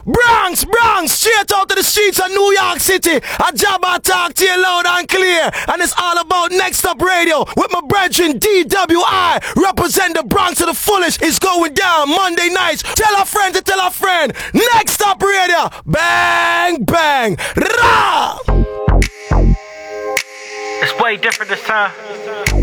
Bronx, Bronx, straight out to the streets of New York City. A job I talk to you loud and clear. And it's all about Next Up Radio with my brethren DWI. Represent the Bronx to the fullest. It's going down Monday nights. Tell a friend to tell a friend. Next Up Radio. Bang, bang. Rah! It's way different this time.